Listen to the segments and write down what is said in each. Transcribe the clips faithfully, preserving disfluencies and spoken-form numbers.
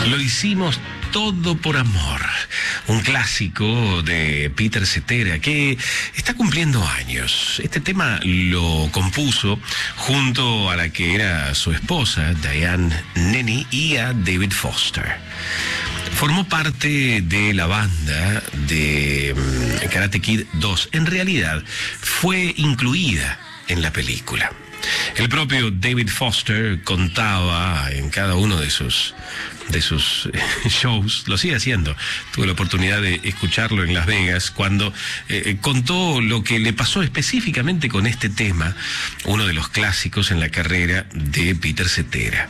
Lo hicimos todo por amor, un clásico de Peter Cetera que está cumpliendo años. Este tema lo compuso junto a la que era su esposa, Diane Nenny, y a David Foster. Formó parte de la banda de Karate Kid dos. En realidad, fue incluida en la película. El propio David Foster contaba en cada uno de sus, de sus shows, lo sigue haciendo, tuve la oportunidad de escucharlo en Las Vegas, cuando eh, contó lo que le pasó específicamente con este tema, uno de los clásicos en la carrera de Peter Cetera.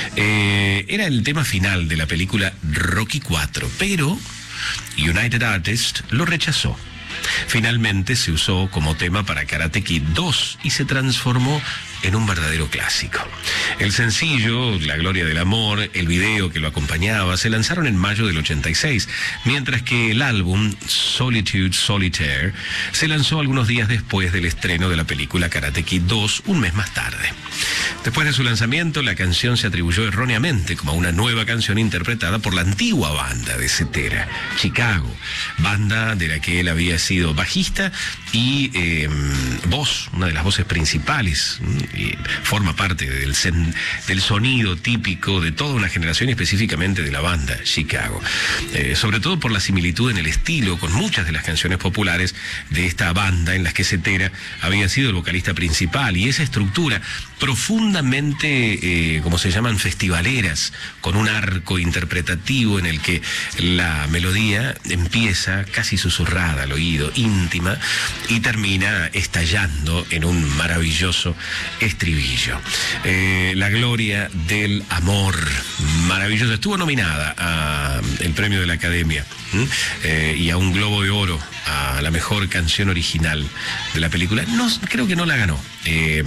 Eh, era el tema final de la película Rocky cuatro, pero United Artists lo rechazó. Finalmente se usó como tema para Karate Kid dos y se transformó en un verdadero clásico. El sencillo, La Gloria del Amor, el video que lo acompañaba, se lanzaron en mayo del ochenta y seis, mientras que el álbum Solitude Solitaire se lanzó algunos días después del estreno de la película Karate Kid dos, un mes más tarde. Después de su lanzamiento, la canción se atribuyó erróneamente como una nueva canción interpretada por la antigua banda de Cetera, Chicago, banda de la que él había sido bajista y eh, voz, una de las voces principales, y forma parte del, sen, del sonido típico de toda una generación, específicamente de la banda Chicago, eh, sobre todo por la similitud en el estilo con muchas de las canciones populares de esta banda en las que Cetera había sido el vocalista principal, y esa estructura profundamente, eh, como se llaman, festivaleras, con un arco interpretativo en el que la melodía empieza casi susurrada al oído, íntima, y termina estallando en un maravilloso estribillo. Eh, la Gloria del Amor, maravilloso. Estuvo nominada al premio de la Academia eh, y a un Globo de Oro a la mejor canción original de la película. No, creo que no la ganó. Eh,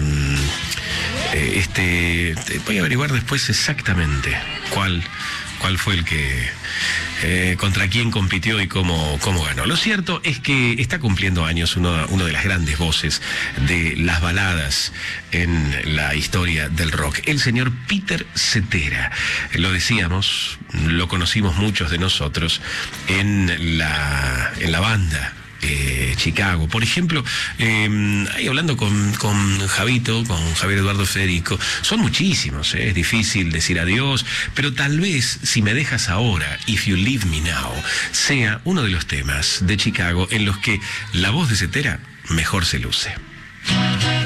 este, voy a averiguar después exactamente cuál, cuál fue el que... Eh, contra quién compitió y cómo, cómo ganó. Lo cierto es que está cumpliendo años uno, uno de las grandes voces de las baladas en la historia del rock, el señor Peter Cetera. Lo decíamos, lo conocimos muchos de nosotros en la, en la banda Eh, Chicago. Por ejemplo, eh, ahí hablando con, con Javito, con Javier Eduardo Federico, son muchísimos, eh, es difícil decir adiós, pero tal vez Si me dejas ahora, If You Leave Me Now, sea uno de los temas de Chicago en los que la voz de Cetera mejor se luce.